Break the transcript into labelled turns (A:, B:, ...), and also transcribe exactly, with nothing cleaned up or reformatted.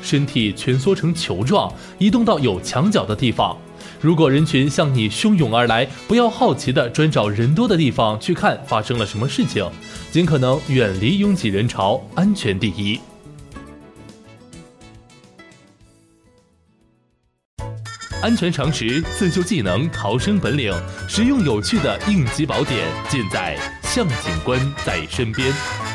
A: 身体蜷缩成球状，移动到有墙角的地方。如果人群向你汹涌而来，不要好奇地专找人多的地方去看发生了什么事情，尽可能远离拥挤人潮，安全第一。安全常识、自救技能、逃生本领，实用有趣的应急宝典，尽在向警官在身边。